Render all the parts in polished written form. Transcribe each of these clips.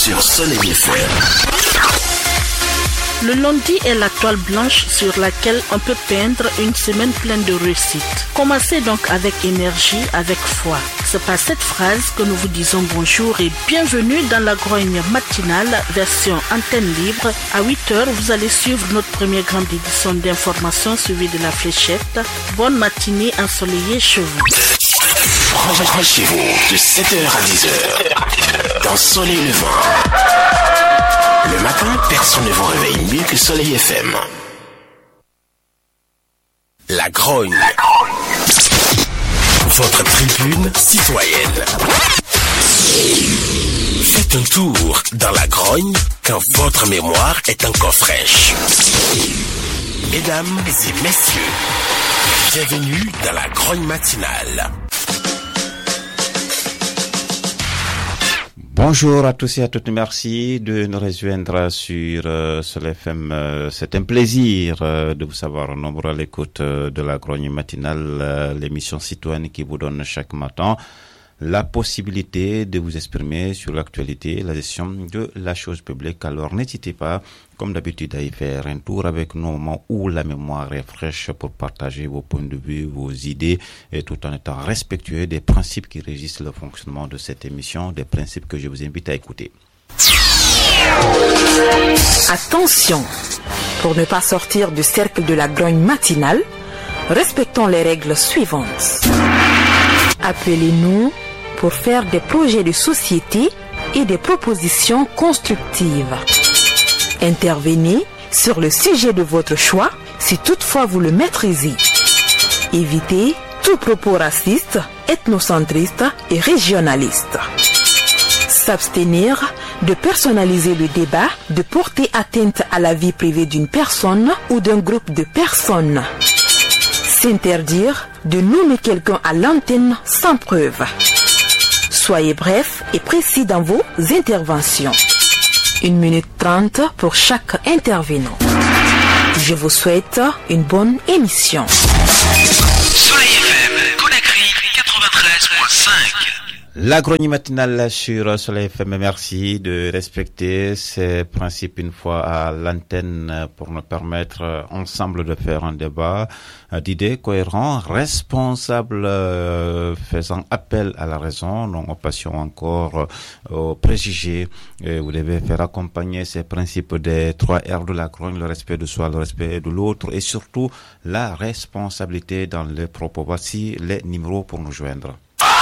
sur Soleil FM. Le lundi est la toile blanche sur laquelle on peut peindre une semaine pleine de réussite. Commencez donc avec énergie, avec foi. C'est par cette phrase que nous vous disons bonjour et bienvenue dans la grogne matinale, version antenne libre. À 8h, vous allez suivre notre première grande édition d'information suivie de la fléchette. Bonne matinée ensoleillée chez vous. Branchez-vous de 7h à 10h dans Soleil Levant. Le matin, personne ne vous réveille mieux que Soleil FM. La grogne. Votre tribune citoyenne. Faites un tour dans la grogne quand votre mémoire est encore fraîche. Mesdames et messieurs, bienvenue dans la grogne matinale. Bonjour à tous et à toutes, merci de nous rejoindre sur Soleil FM. C'est un plaisir de vous savoir nombreux à l'écoute de la grogne matinale, l'émission citoyenne qui vous donne chaque matin la possibilité de vous exprimer sur l'actualité, la gestion de la chose publique. Alors n'hésitez pas, comme d'habitude, à y faire un tour avec nous au moment où la mémoire est fraîche pour partager vos points de vue, vos idées, et tout en étant respectueux des principes qui régissent le fonctionnement de cette émission, des principes que je vous invite à écouter. Attention, pour ne pas sortir du cercle de la grogne matinale, respectons les règles suivantes. Appelez-nous pour faire des projets de société et des propositions constructives. Intervenez sur le sujet de votre choix si toutefois vous le maîtrisez. Évitez tout propos raciste, ethnocentriste et régionaliste. S'abstenir de personnaliser le débat, de porter atteinte à la vie privée d'une personne ou d'un groupe de personnes. S'interdire de nommer quelqu'un à l'antenne sans preuve. Soyez bref et précis dans vos interventions. 1 minute 30 pour chaque intervenant. Je vous souhaite une bonne émission. Soleil FM, Conakry 93.5. La grogne matinale sur Soleil FM, merci de respecter ces principes une fois à l'antenne pour nous permettre ensemble de faire un débat d'idées cohérents, responsables, faisant appel à la raison, non aux passions encore, aux préjugés. Vous devez faire accompagner ces principes des 3 R de la grogne, le respect de soi, le respect de l'autre et surtout la responsabilité dans les propos. Voici les numéros pour nous joindre.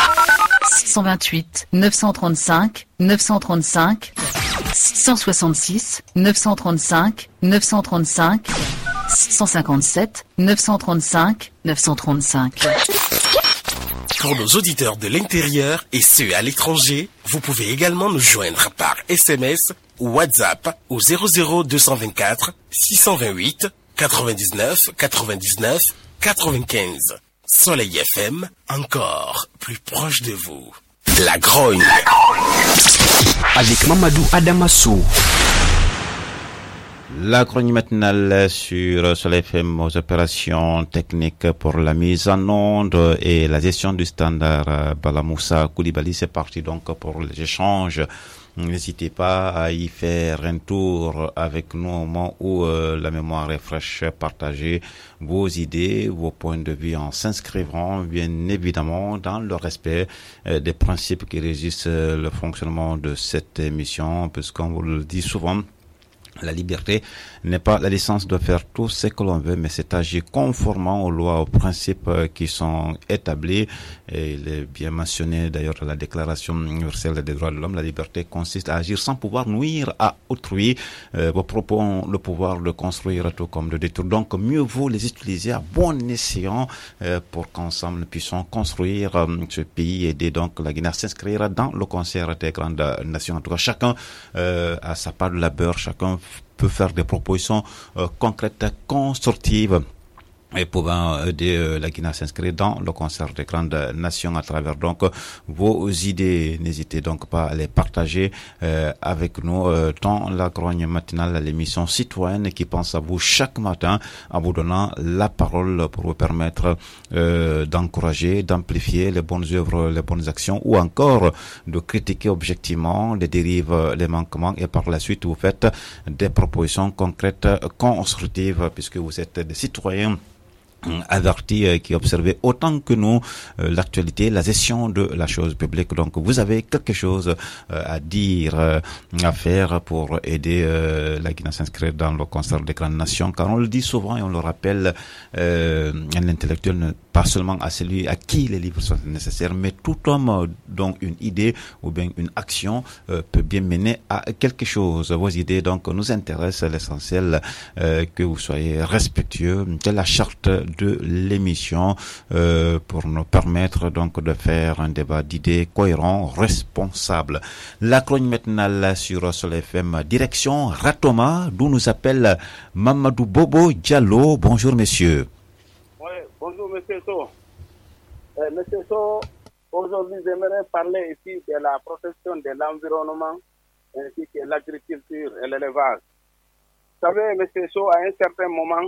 628 935 935 666 935 935 657 935 935. Pour nos auditeurs de l'intérieur et ceux à l'étranger, vous pouvez également nous joindre par SMS ou WhatsApp au 00 224 628 99 99 95. Soleil FM, encore plus proche de vous. La grogne. Avec Mamadou Adamassou. La grogne matinale sur Soleil FM aux opérations techniques pour la mise en onde et la gestion du standard Balamoussa Koulibaly. C'est parti donc pour les échanges. N'hésitez pas à y faire un tour avec nous au moment où la mémoire est fraîche. Partagez vos idées, vos points de vue en s'inscrivant bien évidemment dans le respect des principes qui régissent le fonctionnement de cette émission, puisqu'on vous le dit souvent, la liberté n'est pas la licence de faire tout ce que l'on veut, mais c'est agir conformément aux lois, aux principes qui sont établis. Et il est bien mentionné d'ailleurs dans la Déclaration universelle des droits de l'homme, la liberté consiste à agir sans pouvoir nuire à autrui. Vos propos ont le pouvoir de construire tout comme de détruire. Donc mieux vaut les utiliser à bon escient pour qu'ensemble nous puissions construire ce pays, aider donc la Guinée à s'inscrire dans le concert des grandes nations. En tout cas, chacun a sa part de labeur, chacun peut faire des propositions concrètes, constructives. et pouvant aider la Guinée à s'inscrire dans le concert des grandes nations à travers donc vos idées. N'hésitez donc pas à les partager avec nous dans la grogne matinale, l'émission citoyenne qui pense à vous chaque matin en vous donnant la parole pour vous permettre d'encourager, d'amplifier les bonnes œuvres, les bonnes actions ou encore de critiquer objectivement les dérives, les manquements et par la suite vous faites des propositions concrètes, constructives puisque vous êtes des citoyens avertis qui observent autant que nous l'actualité, la gestion de la chose publique. Donc vous avez quelque chose à dire, à faire pour aider la Guinée à s'inscrire dans le concert des grandes nations, car on le dit souvent et on le rappelle, un intellectuel pas seulement à celui à qui les livres sont nécessaires, mais tout homme dont une idée ou bien une action peut bien mener à quelque chose. Vos idées donc nous intéressent, l'essentiel que vous soyez respectueux de la charte de l'émission pour nous permettre donc de faire un débat d'idées cohérent, responsable. La chronique matinale sur Soleil FM, direction Ratoma, d'où nous appelle Mamadou Bobo Diallo. Bonjour monsieur. Oui, bonjour monsieur So. Monsieur So, aujourd'hui j'aimerais parler ici de la protection de l'environnement ainsi que l'agriculture et l'élevage. Vous savez monsieur So, à un certain moment,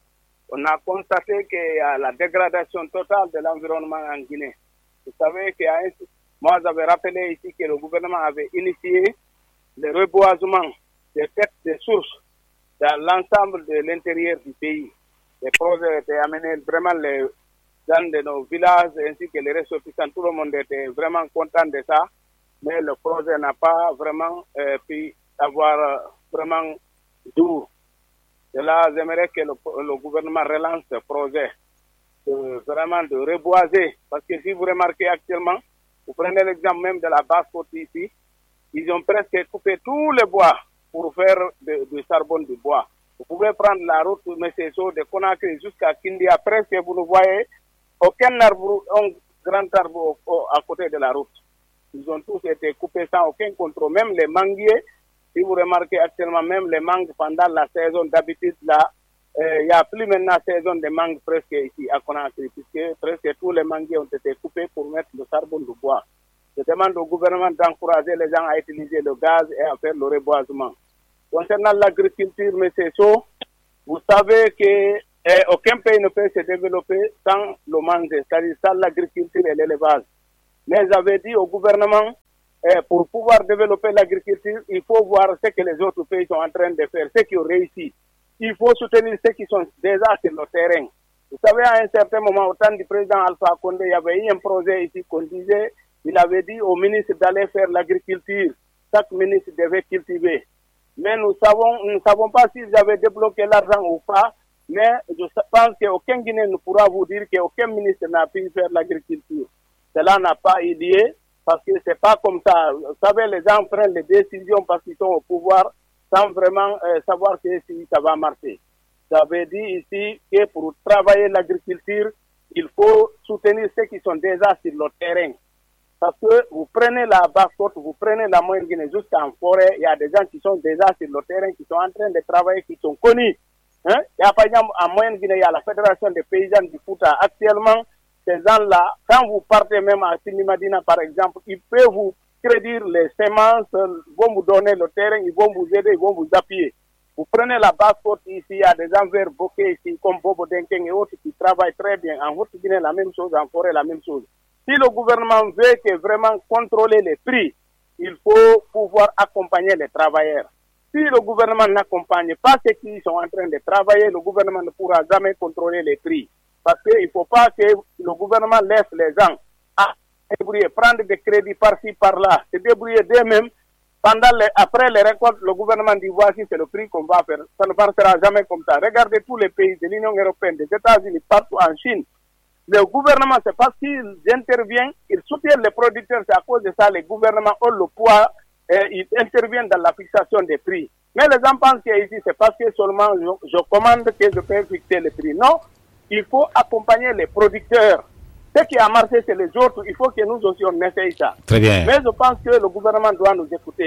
on a constaté qu'il y a la dégradation totale de l'environnement en Guinée. Vous savez que moi j'avais rappelé ici que le gouvernement avait initié le reboisement des têtes des sources dans l'ensemble de l'intérieur du pays. Les projets étaient amenés vraiment les gens de nos villages ainsi que les ressortissants, tout le monde était vraiment content de ça, mais le projet n'a pas vraiment pu avoir vraiment dur. Et là, j'aimerais que le gouvernement relance ce projet vraiment de reboiser. Parce que si vous remarquez actuellement, vous prenez l'exemple même de la Basse-Côte ici, ils ont presque coupé tous les bois pour faire du charbon du bois. Vous pouvez prendre la route Messeso de Conakry jusqu'à Kindia, presque vous ne voyez aucun arbre, un grand arbre à côté de la route. Ils ont tous été coupés sans aucun contrôle. Même les manguiers, si vous remarquez actuellement, même les mangues pendant la saison d'habitude, là, il n'y a plus maintenant saison de mangues presque ici à Conakry, puisque presque tous les manguiers ont été coupés pour mettre le charbon du bois. Je demande au gouvernement d'encourager les gens à utiliser le gaz et à faire le reboisement. Concernant l'agriculture, M. So, vous savez qu'aucun pays ne peut se développer sans le manger, c'est-à-dire sans l'agriculture et l'élevage. Mais j'avais dit au gouvernement, pour pouvoir développer l'agriculture, il faut voir ce que les autres pays sont en train de faire, ceux qui ont réussi. Il faut soutenir ceux qui sont déjà sur le terrain. Vous savez, à un certain moment, au temps du président Alpha Condé, il y avait eu un projet ici qu'on disait, il avait dit au ministre d'aller faire l'agriculture. Chaque ministre devait cultiver. Mais nous ne savons pas s'ils avaient débloqué l'argent ou pas, mais je pense qu'aucun Guinéen ne pourra vous dire qu'aucun ministre n'a pu faire l'agriculture. Cela n'a pas eu lieu. Parce que c'est pas comme ça. Vous savez, les gens prennent les décisions parce qu'ils sont au pouvoir sans vraiment savoir si ça va marcher. J'avais dit ici que pour travailler l'agriculture, il faut soutenir ceux qui sont déjà sur le terrain. Parce que vous prenez la Basse-Côte, vous prenez la Moyenne Guinée jusqu'en forêt, il y a des gens qui sont déjà sur le terrain, qui sont en train de travailler, qui sont connus. Il y a par exemple en Moyenne Guinée, il y a la Fédération des paysans du Fouta. Actuellement, ces gens-là, quand vous partez même à Sinimadina, par exemple, ils peuvent vous créditer les semences, vont vous donner le terrain, ils vont vous aider, ils vont vous appuyer. Vous prenez la Basse-Côte ici, il y a des envers bokeh ici, comme Bobo Denkeng et autres qui travaillent très bien. En Haute-Guinée, la même chose, en forêt, la même chose. Si le gouvernement veut que vraiment contrôler les prix, il faut pouvoir accompagner les travailleurs. Si le gouvernement n'accompagne pas ceux qui sont en train de travailler, le gouvernement ne pourra jamais contrôler les prix. Parce qu'il ne faut pas que le gouvernement laisse les gens à débrouiller, prendre des crédits par-ci, par-là, se débrouiller d'eux-mêmes. Après les récoltes, le gouvernement dit voici c'est le prix qu'on va faire. Ça ne marchera jamais comme ça. Regardez tous les pays de l'Union européenne, des États-Unis, partout en Chine. Le gouvernement, c'est parce qu'ils interviennent, ils soutiennent les producteurs, c'est à cause de ça les gouvernements ont le poids et ils interviennent dans la fixation des prix. Mais les gens pensent qu'ici, c'est parce que seulement je commande que je peux fixer les prix. Non. Il faut accompagner les producteurs. Ce qui a marché, c'est les autres. Il faut que nous aussi, on essaye ça. Très bien. Mais je pense que le gouvernement doit nous écouter.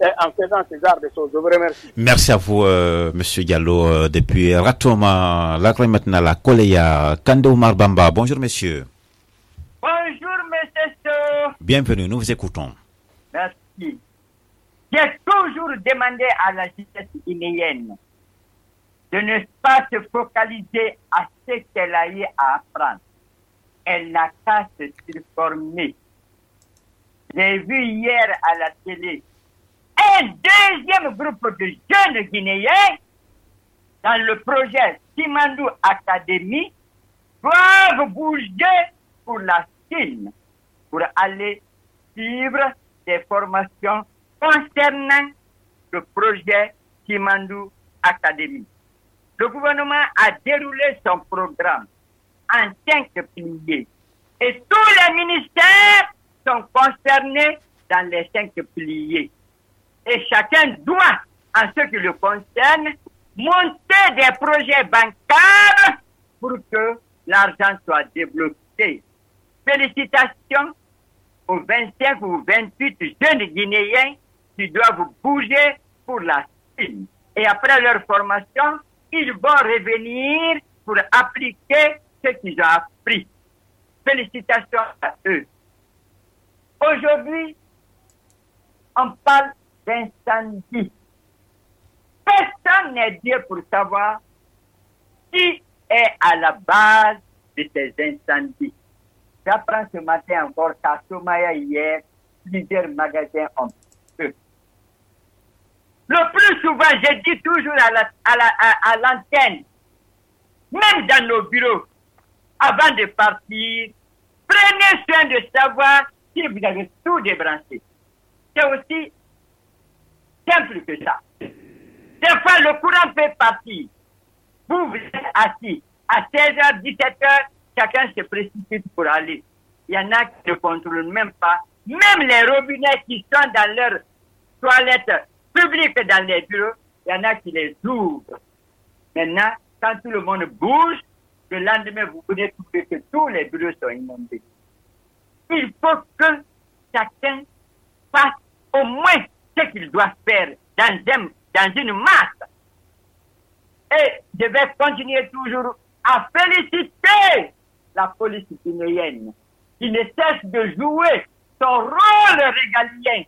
en faisant ce genre de choses. Je vous remercie. Merci à vous, Monsieur Diallo, depuis Ratoma, la maintenant la Koleya, Kande Oumar Bamba. Bonjour, monsieur. Bonjour, monsieur So. Bienvenue, nous vous écoutons. Merci. J'ai toujours demandé à la justice guinéenne de ne pas se focaliser à ce qu'elle a eu à apprendre. Elle n'a qu'à se transformer. J'ai vu hier à la télé un deuxième groupe de jeunes Guinéens dans le projet Simandou Academy doivent bouger pour la Chine pour aller suivre des formations concernant le projet Simandou Academy. Le gouvernement a déroulé son programme en 5 piliers et tous les ministères sont concernés dans les 5 piliers. Et chacun doit, en ce qui le concerne, monter des projets bancaires pour que l'argent soit débloqué. Félicitations aux 25 ou 28 jeunes Guinéens qui doivent bouger pour la Chine. Et après leur formation, ils vont revenir pour appliquer ce qu'ils ont appris. Félicitations à eux. Aujourd'hui, on parle d'incendie. Personne n'est Dieu pour savoir qui est à la base de ces incendies. J'apprends ce matin encore qu'à Somaya hier, plusieurs magasins ont feu. Le plus souvent, je dis toujours à l'antenne, même dans nos bureaux, avant de partir, prenez soin de savoir si vous avez tout débranché. C'est aussi simple que ça. Des fois, le courant peut partir. Vous êtes assis. À 16h, 17h, chacun se précipite pour aller. Il y en a qui ne contrôlent même pas. Même les robinets qui sont dans leurs toilettes publiques dans les bureaux, il y en a qui les ouvrent. Maintenant, quand tout le monde bouge, le lendemain, vous pouvez trouver que tous les bureaux sont inondés. Il faut que chacun fasse au moins ce qu'il doit faire dans une masse. Et je vais continuer toujours à féliciter la police guinéenne qui ne cesse de jouer son rôle régalien.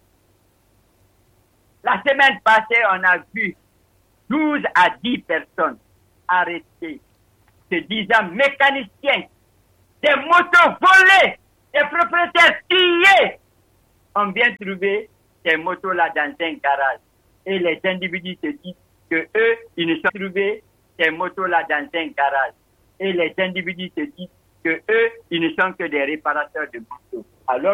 La semaine passée, on a vu 12 à 10 personnes arrêtées, se disant mécaniciens, des motos volées, des propriétaires pillés. On vient trouver ces motos-là dans un garage. Et les individus se disent que eux, ils ne sont trouvés ces motos-là dans un garage. Et les individus se disent que eux, ils ne sont que des réparateurs de motos.